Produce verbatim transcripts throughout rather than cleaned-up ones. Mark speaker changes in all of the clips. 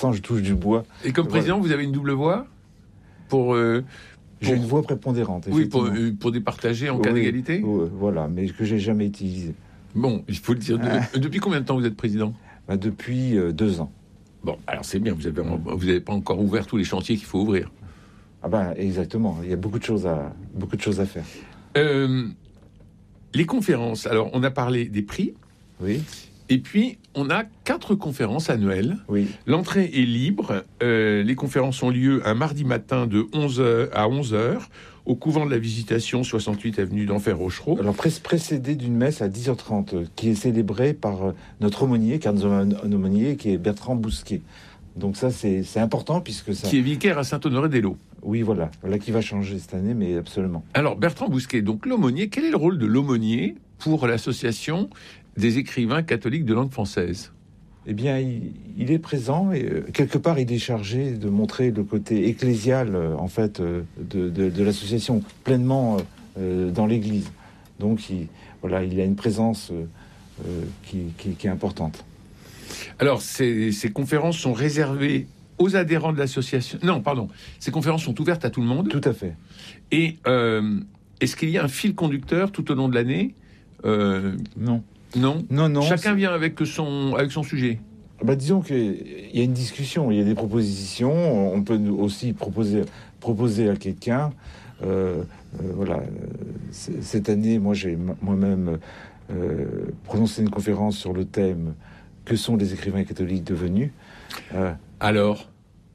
Speaker 1: l'instant, je touche du bois.
Speaker 2: Et comme président, voilà. Vous avez une double voix pour, euh, pour...
Speaker 1: J'ai une voix prépondérante.
Speaker 2: Oui, pour, euh, pour départager en
Speaker 1: oui,
Speaker 2: cas d'égalité.
Speaker 1: Oui, voilà, mais que j'ai jamais utilisé.
Speaker 2: Bon, il faut le dire. De, depuis combien de temps vous êtes président?
Speaker 1: Bah, depuis euh, deux ans.
Speaker 2: Bon, alors c'est bien. Vous avez, vous n'avez pas encore ouvert tous les chantiers qu'il faut ouvrir.
Speaker 1: Ah ben, exactement. Il y a beaucoup de choses à, beaucoup de choses à faire.
Speaker 2: Euh, les conférences. Alors, on a parlé des prix.
Speaker 1: Oui.
Speaker 2: Et puis, on a quatre conférences annuelles.
Speaker 1: Oui. L'entrée
Speaker 2: est libre. Euh, les conférences ont lieu un mardi matin de onze heures à onze heures au couvent de la Visitation, soixante-huit avenue d'Enfer Rochereau.
Speaker 1: Alors, pré- précédé d'une messe à dix heures trente, qui est célébrée par notre aumônier, car nous avons un aumônier qui est Bertrand Bousquet. Donc ça, c'est, c'est important puisque ça...
Speaker 2: Qui est vicaire à Saint-Honoré-des-Laux.
Speaker 1: Oui, voilà. Voilà qui va changer cette année, mais absolument.
Speaker 2: Alors, Bertrand Bousquet, donc l'aumônier, quel est le rôle de l'aumônier pour l'association des écrivains catholiques de langue française?
Speaker 1: Eh bien, il, il est présent et euh, quelque part, il est chargé de montrer le côté ecclésial, euh, en fait, euh, de, de, de l'association, pleinement euh, dans l'Église. Donc, il, voilà, il a une présence euh, euh, qui, qui, qui est importante.
Speaker 2: Alors, ces, ces conférences sont réservées aux adhérents de l'association. Non, pardon. Ces conférences sont ouvertes à tout le monde.
Speaker 1: Tout à fait.
Speaker 2: Et euh, est-ce qu'il y a un fil conducteur tout au long de l'année? euh,
Speaker 1: Non.
Speaker 2: Non.
Speaker 1: Non, non.
Speaker 2: Chacun
Speaker 1: c'est...
Speaker 2: vient avec son avec son sujet.
Speaker 1: Bah, disons qu'il y a une discussion, il y a des propositions. On peut aussi proposer proposer à quelqu'un. Euh, euh, voilà. C- cette année, moi, j'ai m- moi-même euh, prononcé une conférence sur le thème que sont les écrivains catholiques devenus.
Speaker 2: Euh, alors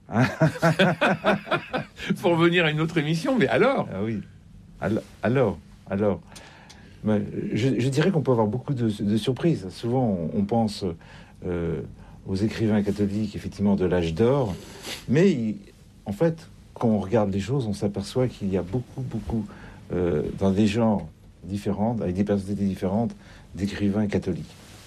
Speaker 2: pour revenir à une autre émission, mais alors
Speaker 1: Ah oui. Alors, alors. Ben, je, je dirais qu'on peut avoir beaucoup de, de surprises. Souvent, on, on pense euh, aux écrivains catholiques, effectivement, de l'âge d'or. Mais, il, en fait, quand on regarde les choses, on s'aperçoit qu'il y a beaucoup, beaucoup, euh, dans des genres différents, avec des personnalités différentes, d'écrivains catholiques.